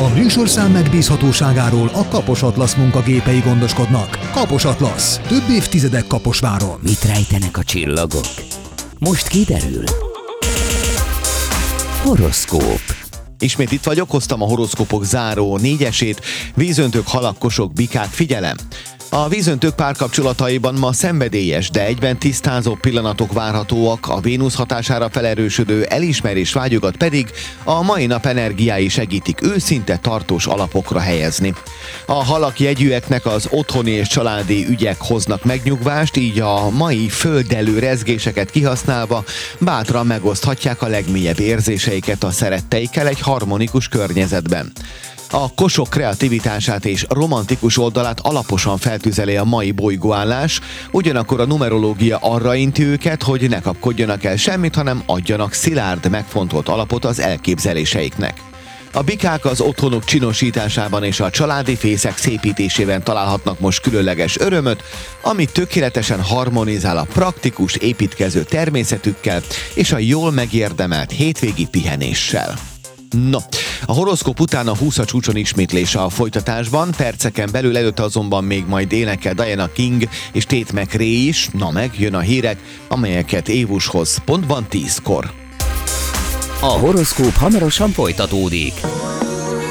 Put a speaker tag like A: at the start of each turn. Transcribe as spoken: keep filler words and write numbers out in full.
A: A műsorszám megbízhatóságáról a Kapos Atlasz munkagépei gondoskodnak. Kapos Atlasz. Több évtizedek Kaposváron.
B: Mit rejtenek a csillagok? Most kiderül. Horoszkóp.
C: Ismét itt vagyok, hoztam a horoszkópok záró négyesét. Vízöntők, halak, kosok, bikák, figyelem! A vízöntők párkapcsolataiban ma szenvedélyes, de egyben tisztázó pillanatok várhatóak, a Vénusz hatására felerősödő elismerés vágyokat pedig a mai nap energiái segítik őszinte, tartós alapokra helyezni. A halak jegyűeknek az otthoni és családi ügyek hoznak megnyugvást, így a mai földelő rezgéseket kihasználva bátran megoszthatják a legmélyebb érzéseiket a szeretteikkel egy harmonikus környezetben. A kosok kreativitását és romantikus oldalát alaposan feltüzeli a mai bolygóállás, ugyanakkor a numerológia arra inti őket, hogy ne kapkodjanak el semmit, hanem adjanak szilárd, megfontolt alapot az elképzeléseiknek. A bikák az otthonuk csinosításában és a családi fészek szépítésében találhatnak most különleges örömöt, ami tökéletesen harmonizál a praktikus, építkező természetükkel és a jól megérdemelt hétvégi pihenéssel. No, a horoszkóp után a húsz a csúcson ismétlése a folytatásban, perceken belül előtte azonban még majd énekel Diana King és Tate McRae is, na meg jön a hírek, amelyeket Évus hoz pontban tízkor.
B: A horoszkóp hamarosan folytatódik.